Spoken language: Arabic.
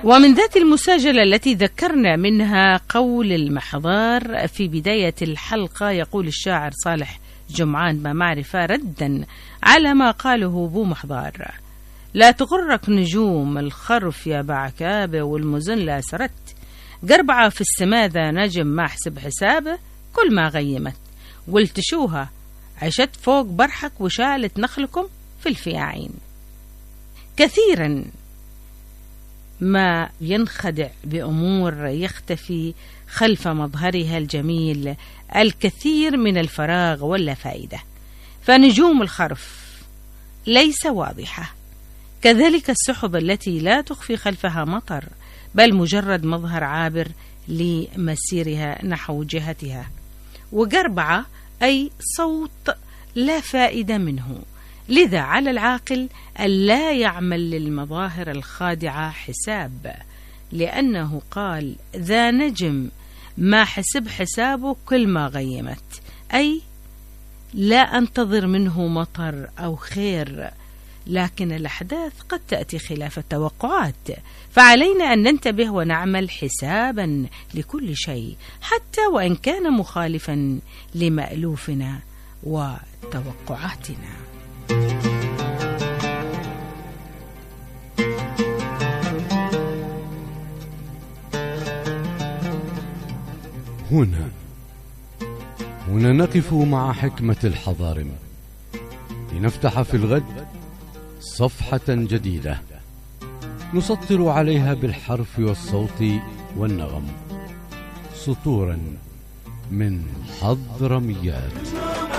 ومن ذات المساجلة التي ذكرنا منها قول المحضار في بداية الحلقة، يقول الشاعر صالح جمعان ما معرفة ردا على ما قاله بو محضار: لا تغرك نجوم الخرف يا بعكابة، والمزن لا سرت قربعة في السما ذا نجم ما حسب حسابه، كل ما غيمت والتشوها عشت فوق برحك وشالت نخلكم في الفياعين. كثيرا ما ينخدع بأمور يختفي خلف مظهرها الجميل الكثير من الفراغ ولا فائدة، فنجوم الخرف ليس واضحة، كذلك السحب التي لا تخفي خلفها مطر، بل مجرد مظهر عابر لمسيرها نحو جهتها. وقربعة أي صوت لا فائدة منه، لذا على العاقل ألا يعمل للمظاهر الخادعة حساب، لأنه قال ذا نجم ما حسب حسابه كل ما غيمت، أي لا أنتظر منه مطر أو خير، لكن الأحداث قد تأتي خلاف التوقعات، فعلينا أن ننتبه ونعمل حسابا لكل شيء حتى وإن كان مخالفا لمألوفنا وتوقعاتنا. هنا نقف مع حكمة الحضارم لنفتح في الغد صفحة جديدة نسطر عليها بالحرف والصوت والنغم سطورا من حضرميات.